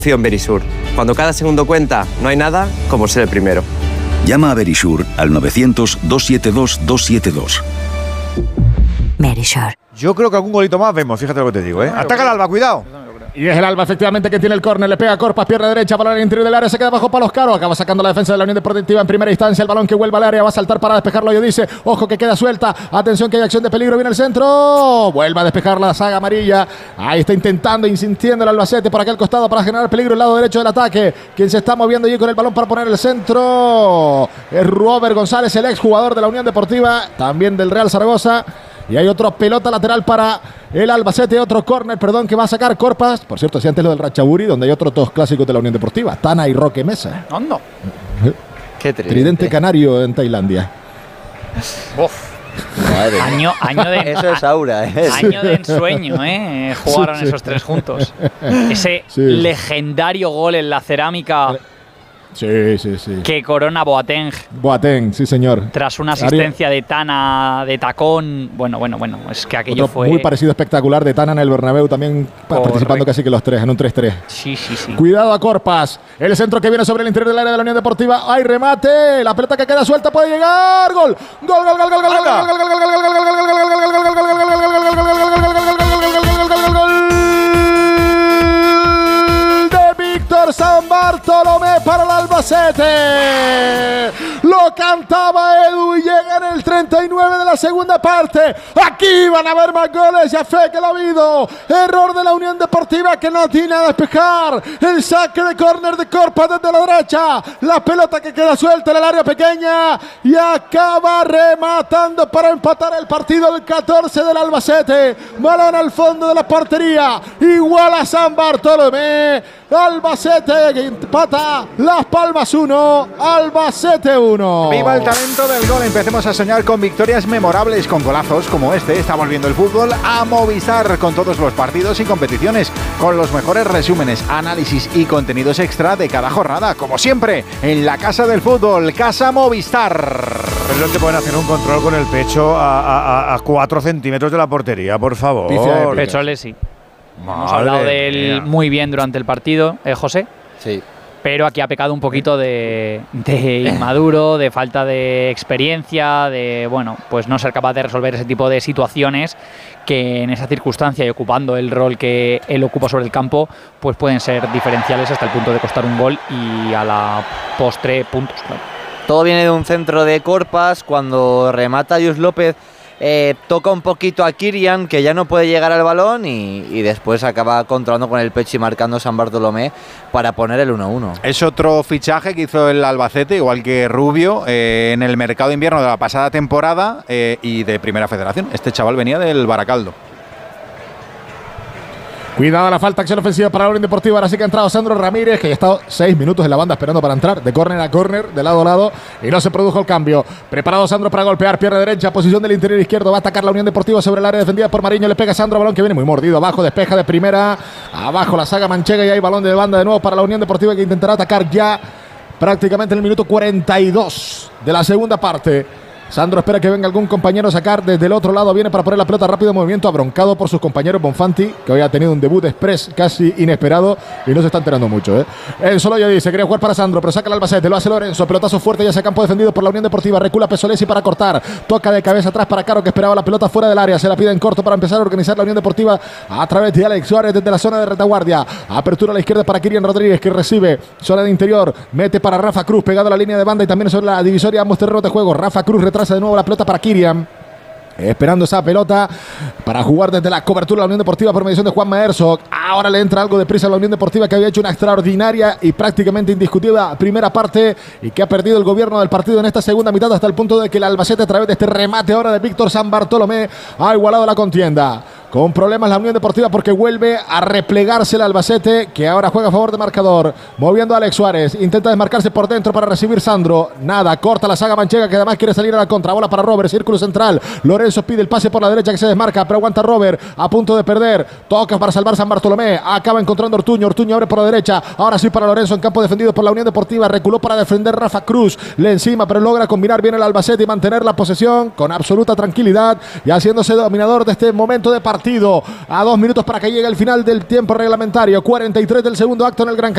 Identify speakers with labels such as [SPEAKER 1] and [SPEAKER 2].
[SPEAKER 1] Verisur. Cuando cada segundo cuenta, no hay nada como ser el primero.
[SPEAKER 2] Llama a Verisur al 900-272-272.
[SPEAKER 3] Verisur.
[SPEAKER 4] Yo creo que algún golito más vemos, fíjate lo que te digo, ¿eh? Ataca el Alba, cuidado.
[SPEAKER 5] Y es el Alba, efectivamente, que tiene el córner. Le pega Corpas, pierna derecha, balón al interior del área, se queda bajo palos Caro. Acaba sacando la defensa de la Unión Deportiva en primera instancia. El balón que vuelve al área, va a saltar para despejarlo. Yo dice, ojo que queda suelta. Atención que hay acción de peligro, viene el centro. Vuelve a despejar la saga amarilla. Ahí está intentando, insistiendo el Albacete por aquel costado para generar peligro el lado derecho del ataque. Quien se está moviendo allí con el balón para poner el centro es Robert González, el exjugador de la Unión Deportiva, también del Real Zaragoza. Y hay otra pelota lateral para el Albacete, otro córner, que va a sacar Corpas. Por cierto, si antes lo del Ratchaburi, donde hay otros dos clásicos de la Unión Deportiva, Tana y Roque Mesa.
[SPEAKER 6] ¿Dónde?
[SPEAKER 1] Qué
[SPEAKER 5] Tridente canario en Tailandia.
[SPEAKER 6] Año de
[SPEAKER 1] eso es aura, ¿eh?
[SPEAKER 6] Año de ensueño, ¿eh? Jugaron esos tres juntos. Ese legendario gol en la cerámica.
[SPEAKER 5] Sí.
[SPEAKER 6] Que corona Boateng.
[SPEAKER 5] Boateng, sí señor.
[SPEAKER 6] Tras una asistencia de Tana de tacón. Bueno. Es que aquello
[SPEAKER 5] otro
[SPEAKER 6] fue
[SPEAKER 5] muy parecido, espectacular de Tana en el Bernabéu, también participando casi que los tres en un 3-3.
[SPEAKER 6] Sí.
[SPEAKER 5] Cuidado a Corpas. El centro que viene sobre el interior del área de la Unión Deportiva. Hay remate. La pelota que queda suelta puede llegar. Gol. Víctor San Bartolomé para el Albacete. Lo cantaba Edu y llega en el 39 de la segunda parte. Aquí van a haber más goles, ya fe que lo ha habido. Error de la Unión Deportiva que no tiene a despejar. El saque de córner de Corpas desde la derecha. La pelota que queda suelta en el área pequeña y acaba rematando para empatar el partido el 14 del Albacete. Balón al fondo de la portería. Igual a San Bartolomé. Albacete que empata, Las Palmas 1, Albacete 1.
[SPEAKER 4] Viva el talento del gol. Empecemos a soñar con victorias memorables, con golazos como este. Estamos viendo el fútbol a Movistar con todos los partidos y competiciones, con los mejores resúmenes, análisis y contenidos extra de cada jornada, como siempre, en la Casa del Fútbol, Casa Movistar. Pero no te pueden hacer un control con el pecho a 4 centímetros de la portería, por favor.
[SPEAKER 6] Pecholes sí. Hemos hablado de él muy bien durante el partido, José.
[SPEAKER 1] Sí.
[SPEAKER 6] Pero aquí ha pecado un poquito de inmaduro, de falta de experiencia, de pues no ser capaz de resolver ese tipo de situaciones que en esa circunstancia y ocupando el rol que él ocupa sobre el campo, pues pueden ser diferenciales hasta el punto de costar un gol y a la postre puntos. Claro.
[SPEAKER 7] Todo viene de un centro de Corpas, cuando remata Yus López. Toca un poquito a Kirian, que ya no puede llegar al balón y después acaba controlando con el pecho y marcando San Bartolomé para poner el 1-1.
[SPEAKER 4] Es otro fichaje que hizo el Albacete, igual que Rubio, en el mercado de invierno de la pasada temporada y de Primera Federación. Este chaval venía del Baracaldo.
[SPEAKER 5] Cuidado la falta, acción ofensiva para la Unión Deportiva. Ahora sí que ha entrado Sandro Ramírez, que ya ha estado 6 minutos en la banda esperando para entrar, de córner a córner, de lado a lado, y no se produjo el cambio. Preparado Sandro para golpear, pierna derecha, posición del interior izquierdo, va a atacar la Unión Deportiva sobre el área defendida por Mariño, le pega Sandro, balón que viene muy mordido, abajo, despeja de primera, abajo la saga manchega y hay balón de banda de nuevo para la Unión Deportiva que intentará atacar ya prácticamente en el minuto 42 de la segunda parte. Sandro espera que venga algún compañero a sacar desde el otro lado. Viene para poner la pelota rápido, movimiento abroncado por sus compañeros. Bonfanti, que hoy ha tenido un debut express casi inesperado y no se está enterando mucho. El solo ya dice, quería jugar para Sandro, pero saca el Albacete, lo hace Lorenzo. Pelotazo fuerte y hacia campo defendido por la Unión Deportiva. Recula Pesolesi para cortar. Toca de cabeza atrás para Caro, que esperaba la pelota fuera del área. Se la pide en corto para empezar a organizar la Unión Deportiva a través de Alex Suárez desde la zona de retaguardia. Apertura a la izquierda para Kirian Rodríguez, que recibe. Zona de interior, mete para Rafa Cruz, pegado a la línea de banda y también sobre la divisoria ambos terrenos de juego. Rafa Cruz retrasa de nuevo la pelota para Kirian, esperando esa pelota para jugar desde la cobertura de la Unión Deportiva por mediación de Juan Herzog. Ahora le entra algo de prisa a la Unión Deportiva, que había hecho una extraordinaria y prácticamente indiscutible primera parte y que ha perdido el gobierno del partido en esta segunda mitad, hasta el punto de que el Albacete, a través de este remate ahora de Víctor San Bartolomé, ha igualado la contienda. Con problemas la Unión Deportiva porque vuelve a replegarse el Albacete, que ahora juega a favor de marcador. Moviendo a Alex Suárez. Intenta desmarcarse por dentro para recibir Sandro. Nada, corta la saga manchega, que además quiere salir a la contra. Bola para Robert, círculo central. Lorenzo pide el pase por la derecha, que se desmarca, pero aguanta Robert. A punto de perder. Toca para salvar San Bartolomé. Acaba encontrando Ortuño. Ortuño abre por la derecha. Ahora sí para Lorenzo en campo defendido por la Unión Deportiva. Reculó para defender Rafa Cruz. Le encima, pero logra combinar bien el Albacete y mantener la posesión con absoluta tranquilidad y haciéndose dominador de este momento de partido. A 2 minutos para que llegue el final del tiempo reglamentario. 43 del segundo acto en el Gran Canaria.